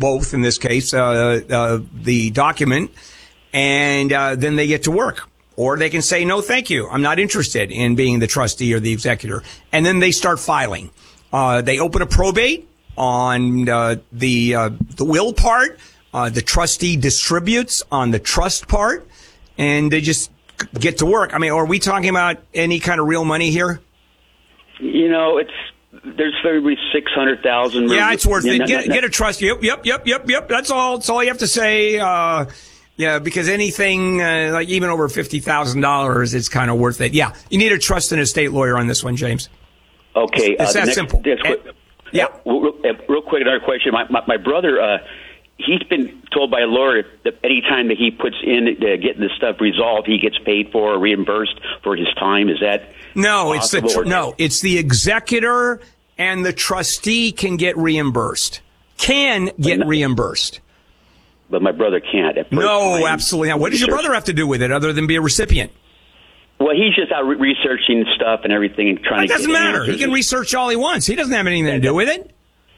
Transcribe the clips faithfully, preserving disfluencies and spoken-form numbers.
both in this case, uh, uh, the document, and uh, then they get to work. Or they can say, no, thank you. I'm not interested in being the trustee or the executor. And then they start filing. Uh, they open a probate on uh, the uh, the will part. Uh, the trustee distributes on the trust part. And they just get to work. I mean, are we talking about any kind of real money here? You know, it's there's maybe six hundred thousand. Yeah, it's worth it. Get, get a trust. Yep, yep, yep, yep, yep. That's all. That's all you have to say. Uh, Yeah, because anything uh, like even over fifty thousand dollars, it's kind of worth it. Yeah, you need a trust and estate lawyer on this one, James. Okay, it's, it's uh, that next, simple. Next, and, yeah, real, real quick, another question. My my, my brother, uh, he's been told by a lawyer that any time that he puts in uh, getting this stuff resolved, he gets paid for or reimbursed for his time. Is that no? It's the tr- or- no. It's the executor and the trustee can get reimbursed. Can get no, reimbursed. But my brother can't. No, absolutely not. What does your brother have to do with it other than be a recipient? Well, he's just out re- researching stuff and everything and trying it to. It doesn't matter. He can research all he wants. He doesn't have anything to do with it.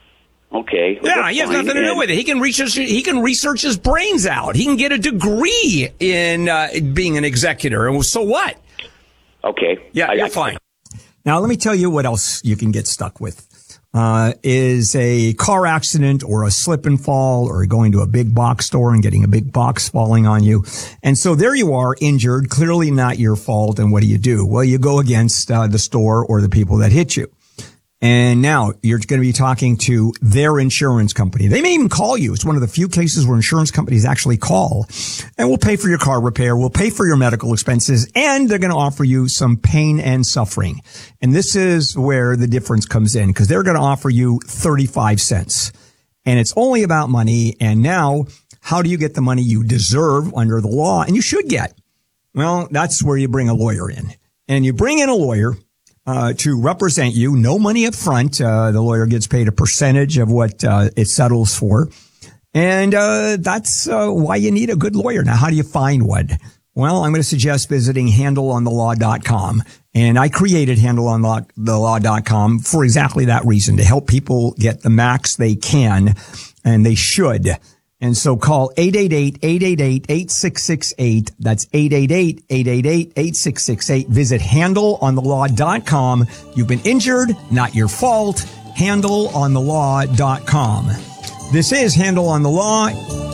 Okay. Well, yeah, he has fine. nothing to do with it. He can research. He can research his brains out. He can get a degree in uh, being an executor. And so what? Okay. Yeah, I, you're I, fine. Now, let me tell you what else you can get stuck with. Uh, is a car accident or a slip and fall or going to a big box store and getting a big box falling on you. And so there you are, injured, clearly not your fault. And what do you do? Well, you go against uh, the store or the people that hit you. And now you're going to be talking to their insurance company. They may even call you. It's one of the few cases where insurance companies actually call, and we'll pay for your car repair. We'll pay for your medical expenses, and they're going to offer you some pain and suffering. And this is where the difference comes in, because they're going to offer you thirty-five cents. And it's only about money. And now, how do you get the money you deserve under the law? And you should get. Well, that's where you bring a lawyer in. And you bring in a lawyer Uh, to represent you, no money up front. Uh, the lawyer gets paid a percentage of what uh, it settles for. And uh, that's uh, why you need a good lawyer. Now, how do you find one? Well, I'm going to suggest visiting handle on the law dot com. And I created handle on the law dot com for exactly that reason, to help people get the max they can, and they should. And so call eight eight eight, eight eight eight, eight six six eight. That's eight eight eight, eight eight eight, eight six six eight. Visit handle on the law dot com. You've been injured, not your fault. handle on the law dot com. This is Handle on the Law.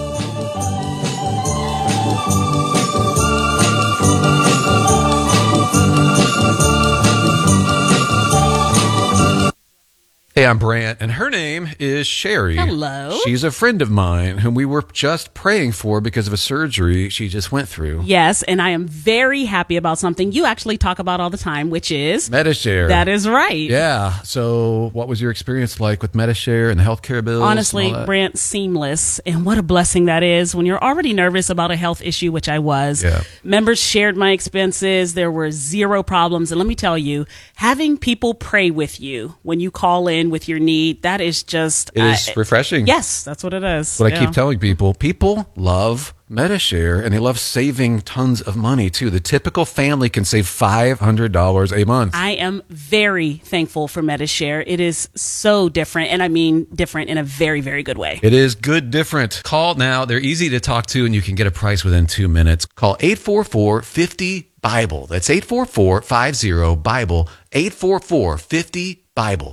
Hey, I'm Brant, and her name is Sherry. Hello. She's a friend of mine whom we were just praying for because of a surgery she just went through. Yes, and I am very happy about something you actually talk about all the time, which is Medi-Share. That is right. Yeah. So what was your experience like with Medi-Share and the healthcare bills? Honestly, Brant, seamless. And what a blessing that is when you're already nervous about a health issue, which I was. Yeah. Members shared my expenses. There were zero problems. And let me tell you, having people pray with you when you call in with your need, that is just... It is uh, refreshing. Yes, that's what it is. What yeah. I keep telling people, people love Medi-Share, and they love saving tons of money, too. The typical family can save five hundred dollars a month. I am very thankful for Medi-Share. It is so different, and I mean different in a very, very good way. It is good different. Call now. They're easy to talk to, and you can get a price within two minutes. Call eight four four, five zero, BIBLE. That's eight four four, five zero, BIBLE, eight four four, five zero, BIBLE.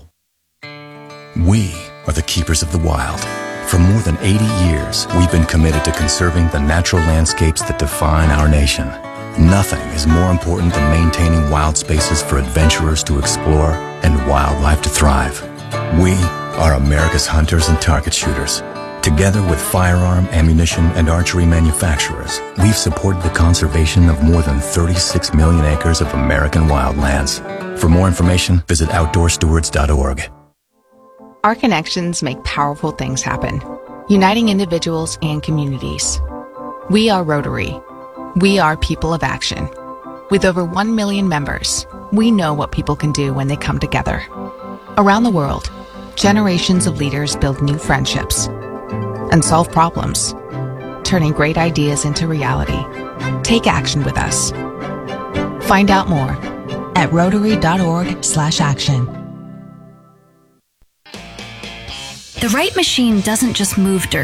We are the keepers of the wild. For more than eighty years, we've been committed to conserving the natural landscapes that define our nation. Nothing is more important than maintaining wild spaces for adventurers to explore and wildlife to thrive. We are America's hunters and target shooters. Together with firearm, ammunition, and archery manufacturers, we've supported the conservation of more than thirty-six million acres of American wildlands. For more information, visit outdoor stewards dot org. Our connections make powerful things happen, uniting individuals and communities. We are Rotary. We are people of action. With over one million members, we know what people can do when they come together. Around the world, generations of leaders build new friendships and solve problems, turning great ideas into reality. Take action with us. Find out more at rotary dot org slash action. The right machine doesn't just move dirt.